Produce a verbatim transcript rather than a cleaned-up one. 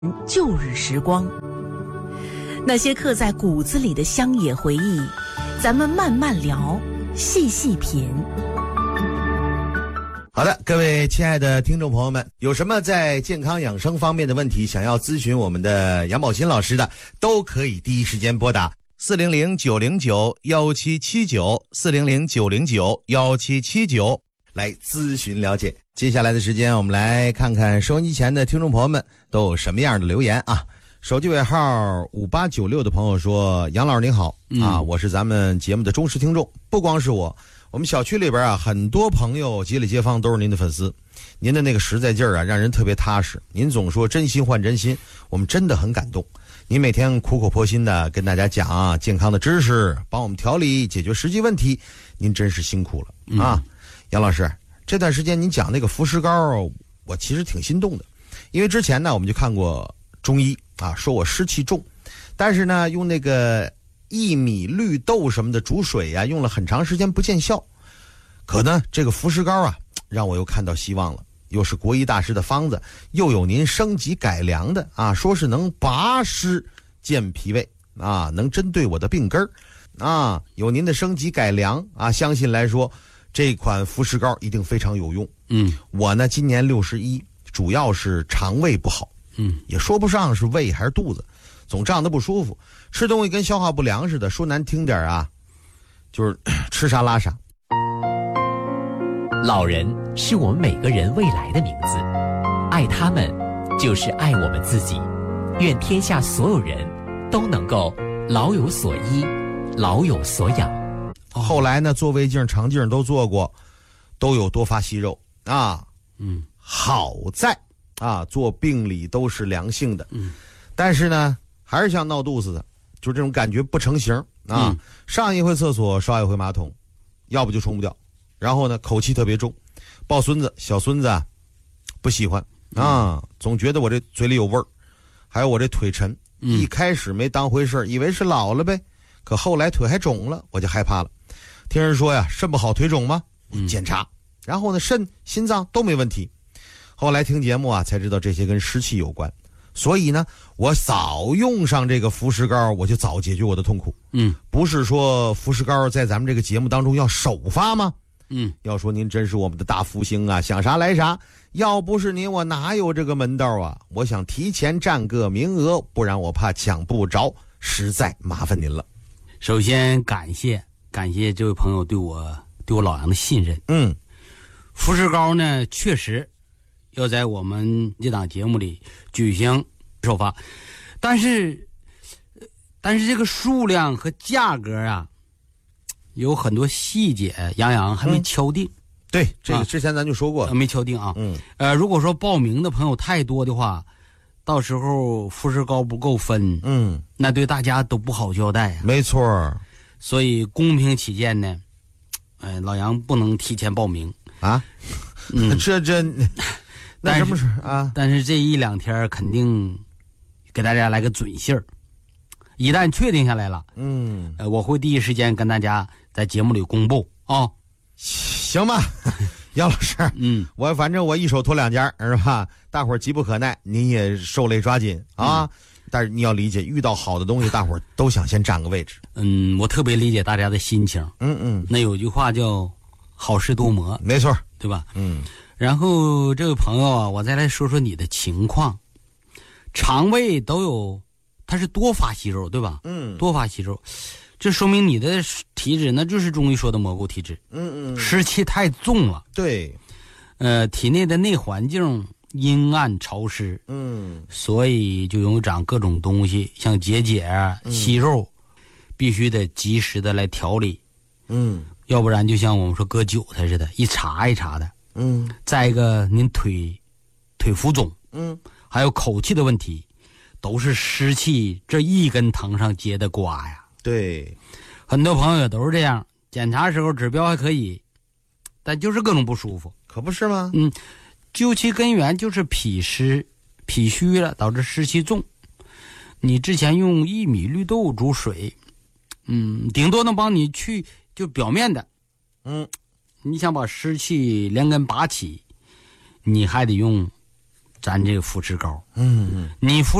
旧日时光，那些刻在骨子里的乡野回忆，咱们慢慢聊，细细品。 好的，各位亲爱的听众朋友们，有什么在健康养生方面的问题想要咨询我们的杨宝新老师的，都可以第一时间拨打四零零九零九幺七七九四零零九零九幺七七九来咨询了解。接下来的时间，我们来看看收音机前的听众朋友们都有什么样的留言啊。手机尾号五八九六的朋友说：杨老师您好、嗯、啊，我是咱们节目的忠实听众，不光是我，我们小区里边啊，很多朋友街里街坊都是您的粉丝，您的那个实在劲儿啊，让人特别踏实。您总说真心换真心，我们真的很感动。您每天苦口婆心的跟大家讲、啊、健康的知识，帮我们调理解决实际问题，您真是辛苦了啊、嗯！杨老师，这段时间您讲那个福石膏，我其实挺心动的，因为之前呢我们就看过中医啊，说我湿气重，但是呢用那个薏米绿豆什么的煮水啊，用了很长时间不见效。可呢这个福石膏啊，让我又看到希望了，又是国医大师的方子，又有您升级改良的啊，说是能拔湿健脾胃啊，能针对我的病根儿啊，有您的升级改良啊，相信来说这款福石膏一定非常有用。嗯，我呢今年六十一，主要是肠胃不好，嗯，也说不上是胃还是肚子，总胀得不舒服，吃东西跟消化不良似的，说难听点啊，就是吃啥拉啥。 老人是我们每个人未来的名字，爱他们就是爱我们自己。愿天下所有人都能够老有所依，老有所养。 后来呢，做胃镜、肠镜都做过，都有多发息肉啊。嗯，好在啊，做病理都是良性的。嗯，但是呢，还是像闹肚子的，就这种感觉不成形啊。嗯、上一回厕所，刷一回马桶，要不就冲不掉。然后呢，口气特别重，抱孙子、小孙子啊，不喜欢啊，总觉得我这嘴里有味儿，还有我这腿沉。嗯、一开始没当回事，以为是老了呗，可后来腿还肿了，我就害怕了。听人说呀，肾不好腿肿吗？检查，然后呢，肾、心脏都没问题。后来听节目啊，才知道这些跟湿气有关。所以呢，我早用上这个福石膏，我就早解决我的痛苦。嗯，不是说福石膏在咱们这个节目当中要首发吗？嗯，要说您真是我们的大福星啊，想啥来啥。要不是您，我哪有这个门道啊？我想提前占个名额，不然我怕抢不着，实在麻烦您了。 首先感谢感谢这位朋友对我对我老杨的信任。嗯，福石膏呢，确实要在我们这档节目里举行首发，但是但是这个数量和价格啊，有很多细节，杨洋还没敲定。嗯、 对，这个之前咱就说过了， 啊、没敲定啊。嗯，呃，如果说报名的朋友太多的话，到时候福石膏不够分，嗯，那对大家都不好交代啊。 没错， 所以公平起见呢，呃，老杨不能提前报名啊。嗯，这这那什么事啊？ 但是这一两天肯定给大家来个准信儿。一旦确定下来了，嗯，呃，我会第一时间跟大家在节目里公布啊、哦。 行吧，杨老师，嗯，我反正我一手托两家是吧？大伙儿急不可耐，您也受累抓紧啊。嗯、但是你要理解，遇到好的东西，大伙儿都想先占个位置。 嗯，我特别理解大家的心情。嗯嗯，那有句话叫“好事多磨”， 没错， 对吧？嗯。然后这位朋友啊，我再来说说你的情况，肠胃都有，它是多发息肉，对吧？嗯，多发息肉。这说明你的体质那就是中医说的蘑菇体质。嗯嗯，湿气太重了。 对， 呃，体内的内环境阴暗潮湿。嗯，所以就容易长各种东西，像结节啊、息肉，嗯、必须得及时的来调理。嗯，要不然就像我们说割韭菜似的，一茬一茬的。嗯，再一个，您腿腿浮肿，嗯，还有口气的问题，都是湿气这一根藤上结的瓜呀。 对， 很多朋友也都是这样，检查时候指标还可以，但就是各种不舒服， 可不是吗？ 嗯，究其根源就是脾湿、脾虚了，导致湿气重。你之前用薏米绿豆煮水，嗯，顶多能帮你去就表面的，嗯，你想把湿气连根拔起，你还得用咱这个扶持高。 嗯嗯， 你扶